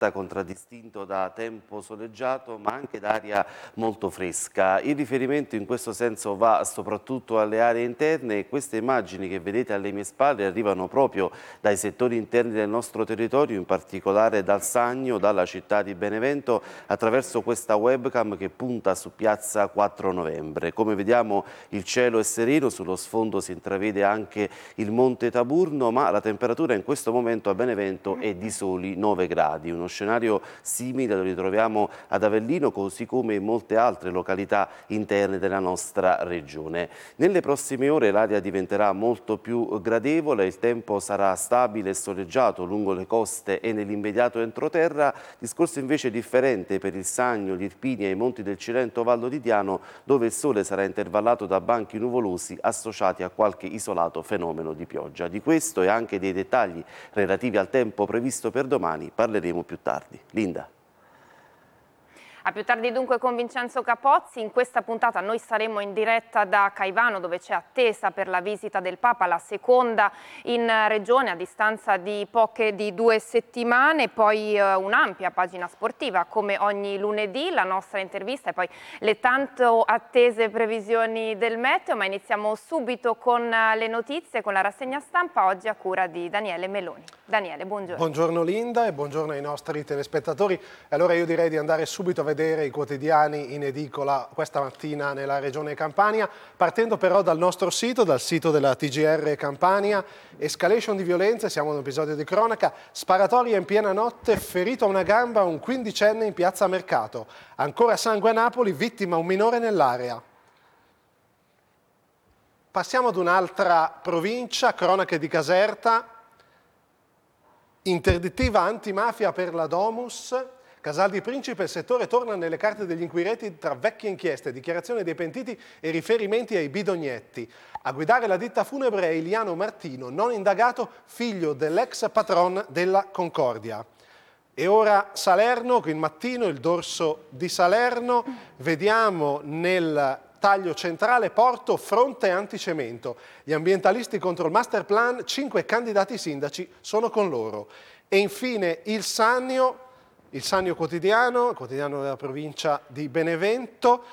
contraddistinto da tempo soleggiato ma anche da aria molto fresca. Il riferimento in questo senso va soprattutto alle aree interne e queste immagini che vedete alle mie spalle arrivano proprio dai settori interni del nostro territorio, in particolare dal Sannio, dalla città di Benevento, attraverso questa webcam che punta su piazza 4 novembre. Come vediamo il cielo è sereno, sullo sfondo si intravede anche il Monte Taburno, ma la temperatura in questo momento a Benevento è di soli 9 gradi. Uno scenario simile lo ritroviamo ad Avellino, così come in molte altre località interne della nostra regione. Nelle prossime ore l'aria diventerà molto più gradevole, il tempo sarà stabile e soleggiato lungo le coste e nell'immediato entroterra, discorso invece differente per il Sannio, l'Irpinia e i monti del Cilento Vallo di Diano, dove il sole sarà intervallato da banchi nuvolosi associati a qualche isolato fenomeno di pioggia. Di questo e anche dei dettagli relativi al tempo previsto per domani parleremo più tardi. Linda. A più tardi dunque con Vincenzo Capozzi. In questa puntata noi saremo in diretta da Caivano, dove c'è attesa per la visita del Papa, la seconda in regione a distanza di 2 settimane, poi un'ampia pagina sportiva come ogni lunedì, la nostra intervista e poi le tanto attese previsioni del meteo, ma iniziamo subito con le notizie, con la rassegna stampa, oggi a cura di Daniele Meloni. Daniele, buongiorno. Buongiorno Linda e buongiorno ai nostri telespettatori. Allora io direi di andare subito a vedere i quotidiani in edicola questa mattina nella regione Campania, partendo però dal nostro sito, dal sito della TGR Campania. Escalation di violenze, siamo in un episodio di cronaca, sparatoria in piena notte, ferito a una gamba un 15enne in piazza Mercato. Ancora sangue a Napoli, vittima un minore nell'area. Passiamo ad un'altra provincia, cronache di Caserta. Interdittiva antimafia per la Domus. Casal di Principe, il settore torna nelle carte degli inquirenti tra vecchie inchieste, dichiarazioni dei pentiti e riferimenti ai bidognetti. A guidare la ditta funebre è Iliano Martino, non indagato, figlio dell'ex patron della Concordia. E ora Salerno, qui il mattino, il dorso di Salerno, vediamo nel taglio centrale porto fronte anticemento. Gli ambientalisti contro il master plan, 5 candidati sindaci sono con loro. E infine il Sannio quotidiano, il quotidiano della provincia di Benevento.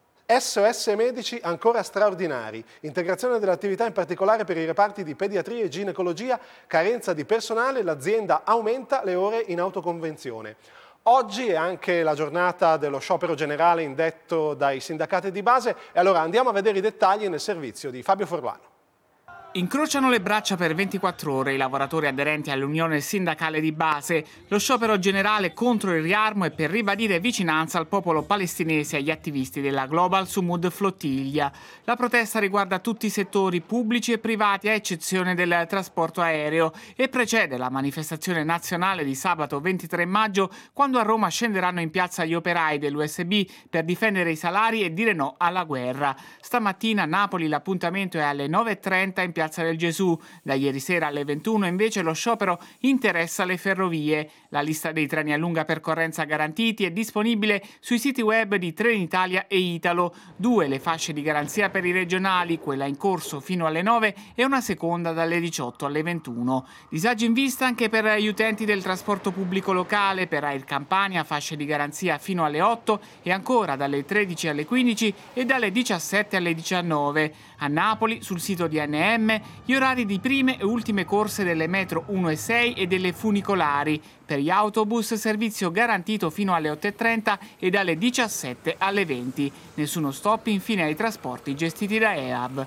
SOS medici ancora straordinari, integrazione dell'attività in particolare per i reparti di pediatria e ginecologia, carenza di personale, l'azienda aumenta le ore in autoconvenzione. Oggi è anche la giornata dello sciopero generale indetto dai sindacati di base e allora andiamo a vedere i dettagli nel servizio di Fabio Forlano. Incrociano le braccia per 24 ore i lavoratori aderenti all'Unione Sindacale di Base. Lo sciopero generale contro il riarmo e per ribadire vicinanza al popolo palestinese e agli attivisti della Global Sumud Flottiglia. La protesta riguarda tutti i settori pubblici e privati a eccezione del trasporto aereo e precede la manifestazione nazionale di sabato 23 maggio, quando a Roma scenderanno in piazza gli operai dell'USB per difendere i salari e dire no alla guerra. Stamattina a Napoli l'appuntamento è alle 9:30 in Piazza del Gesù. Da ieri sera alle 21 invece lo sciopero interessa le ferrovie. La lista dei treni a lunga percorrenza garantiti è disponibile sui siti web di Trenitalia e Italo. 2 le fasce di garanzia per i regionali, quella in corso fino alle 9 e una seconda dalle 18 alle 21. Disagi in vista anche per gli utenti del trasporto pubblico locale, per Air Campania fasce di garanzia fino alle 8 e ancora dalle 13 alle 15 e dalle 17 alle 19. A Napoli, sul sito di ANM, gli orari di prime e ultime corse delle metro 1 e 6 e delle funicolari. Per gli autobus servizio garantito fino alle 8:30 e dalle 17 alle 20. Nessuno stop infine ai trasporti gestiti da EAB.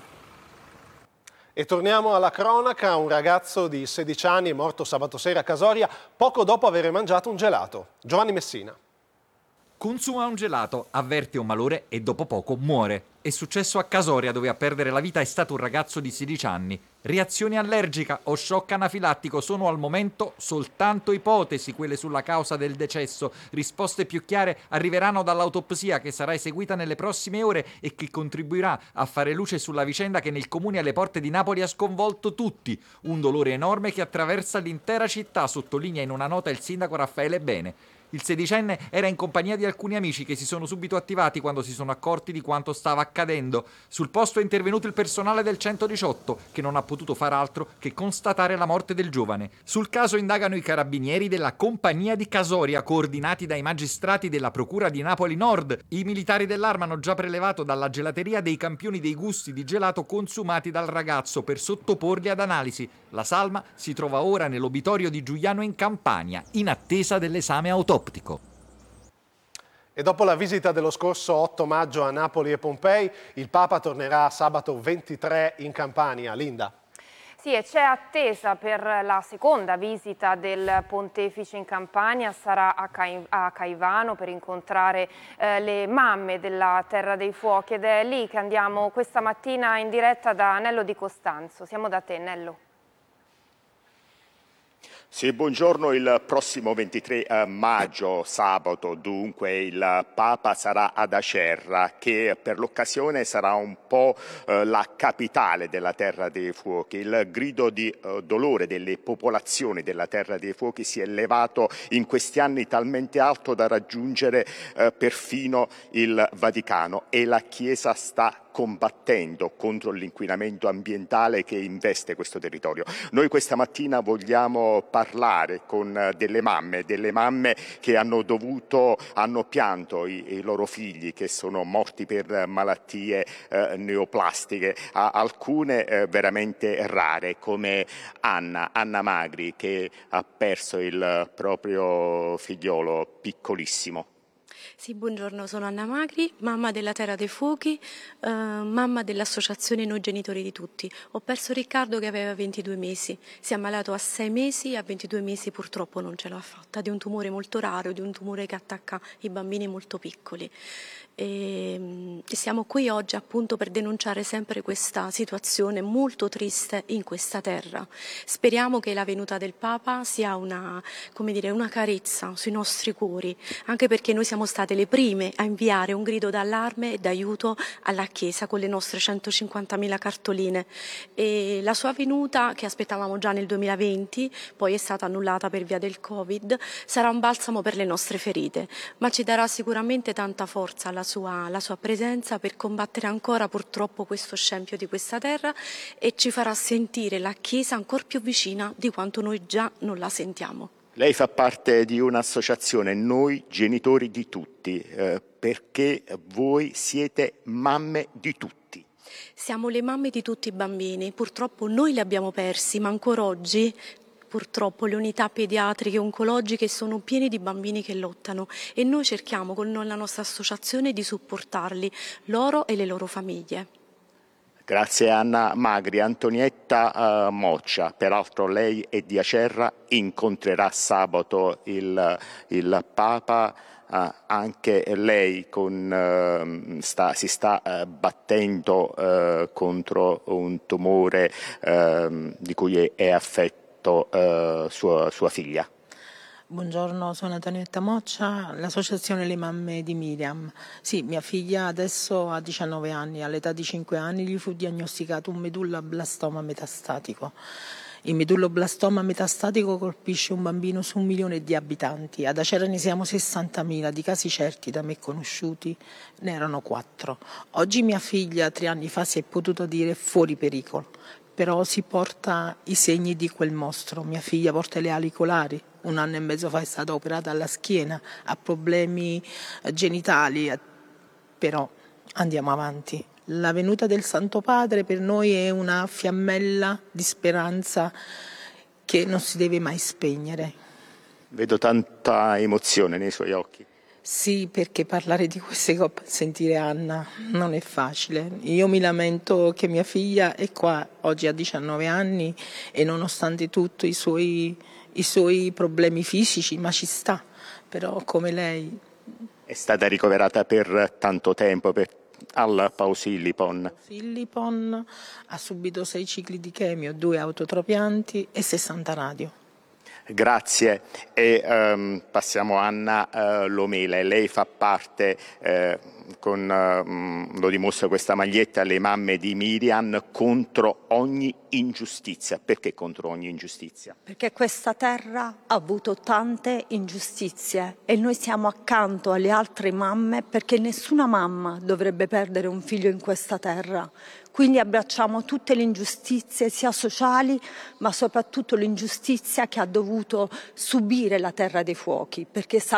E torniamo alla cronaca. Un ragazzo di 16 anni è morto sabato sera a Casoria poco dopo aver mangiato un gelato. Giovanni Messina. Consuma un gelato, avverte un malore e dopo poco muore. È successo a Casoria, dove a perdere la vita è stato un ragazzo di 16 anni. Reazione allergica o shock anafilattico sono al momento soltanto ipotesi quelle sulla causa del decesso. Risposte più chiare arriveranno dall'autopsia che sarà eseguita nelle prossime ore e che contribuirà a fare luce sulla vicenda che nel comune alle porte di Napoli ha sconvolto tutti. Un dolore enorme che attraversa l'intera città, sottolinea in una nota il sindaco Raffaele Bene. Il sedicenne era in compagnia di alcuni amici che si sono subito attivati quando si sono accorti di quanto stava accadendo. Sul posto è intervenuto il personale del 118, che non ha potuto far altro che constatare la morte del giovane. Sul caso indagano i carabinieri della compagnia di Casoria, coordinati dai magistrati della Procura di Napoli Nord. I militari dell'Arma hanno già prelevato dalla gelateria dei campioni dei gusti di gelato consumati dal ragazzo per sottoporli ad analisi. La salma si trova ora nell'obitorio di Giuliano in Campania, in attesa dell'esame autoptico. E dopo la visita dello scorso 8 maggio a Napoli e Pompei, il Papa tornerà sabato 23 in Campania. Linda. Sì, e c'è attesa per la seconda visita del pontefice in Campania, sarà a Caivano per incontrare le mamme della Terra dei Fuochi, ed è lì che andiamo questa mattina in diretta da Nello Di Costanzo. Siamo da te, Nello. Sì, buongiorno. Il prossimo 23 maggio, sabato, dunque, il Papa sarà ad Acerra, che per l'occasione sarà un po' la capitale della Terra dei Fuochi. Il grido di dolore delle popolazioni della Terra dei Fuochi si è elevato in questi anni talmente alto da raggiungere perfino il Vaticano, e la Chiesa sta combattendo contro l'inquinamento ambientale che investe questo territorio. Noi questa mattina vogliamo parlare con delle mamme che hanno pianto i loro figli che sono morti per malattie neoplastiche, alcune veramente rare, come Anna Magri, che ha perso il proprio figliolo piccolissimo. Sì, buongiorno, sono Anna Magri, mamma della Terra dei Fuochi, mamma dell'associazione Noi Genitori di Tutti. Ho perso Riccardo che aveva 22 mesi, si è ammalato a 6 mesi, a 22 mesi purtroppo non ce l'ha fatta, di un tumore molto raro, di un tumore che attacca i bambini molto piccoli. E siamo qui oggi appunto per denunciare sempre questa situazione molto triste in questa terra. Speriamo che la venuta del Papa sia una carezza sui nostri cuori, anche perché noi siamo state le prime a inviare un grido d'allarme e d'aiuto alla Chiesa con le nostre 150.000 cartoline. E la sua venuta, che aspettavamo già nel 2020, poi è stata annullata per via del Covid, sarà un balsamo per le nostre ferite, ma ci darà sicuramente tanta forza la sua presenza per combattere ancora purtroppo questo scempio di questa terra, e ci farà sentire la Chiesa ancora più vicina di quanto noi già non la sentiamo. Lei fa parte di un'associazione, Noi Genitori di Tutti, perché voi siete mamme di tutti. Siamo le mamme di tutti i bambini, purtroppo noi li abbiamo persi, ma ancora oggi purtroppo le unità pediatriche e oncologiche sono piene di bambini che lottano, e noi cerchiamo con la nostra associazione di supportarli, loro e le loro famiglie. Grazie Anna Magri. Antonietta Moccia, peraltro lei è di Acerra, incontrerà sabato il Papa. Anche lei si sta battendo contro un tumore di cui è affetto sua figlia. Buongiorno, sono Antonietta Moccia, l'associazione Le Mamme di Miriam. Sì, mia figlia adesso ha 19 anni, all'età di 5 anni gli fu diagnosticato un medulloblastoma metastatico. Il medulloblastoma metastatico colpisce un bambino su 1 milione di abitanti. Ad Acerra ne siamo 60.000, di casi certi da me conosciuti ne erano 4. Oggi mia figlia 3 anni fa si è potuto dire fuori pericolo, però si porta i segni di quel mostro. Mia figlia porta le ali colari, 1 anno e mezzo fa è stata operata alla schiena, ha problemi genitali, però andiamo avanti. La venuta del Santo Padre per noi è una fiammella di speranza che non si deve mai spegnere. Vedo tanta emozione nei suoi occhi. Sì, perché parlare di queste cose, sentire Anna, non è facile. Io mi lamento che mia figlia è qua, oggi ha 19 anni e nonostante tutto i suoi problemi fisici, ma ci sta, però come lei. È stata ricoverata per tanto tempo al Pausillipon. Ha subito 6 cicli di chemio, 2 autotrapianti e 60 radio. Grazie. E passiamo a Anna Lomele. Lei fa parte, lo dimostra questa maglietta, le mamme di Miriam, contro ogni ingiustizia. Perché contro ogni ingiustizia? Perché questa terra ha avuto tante ingiustizie e noi siamo accanto alle altre mamme, perché nessuna mamma dovrebbe perdere un figlio in questa terra. Quindi abbracciamo tutte le ingiustizie, sia sociali, ma soprattutto l'ingiustizia che ha dovuto subire la Terra dei Fuochi, perché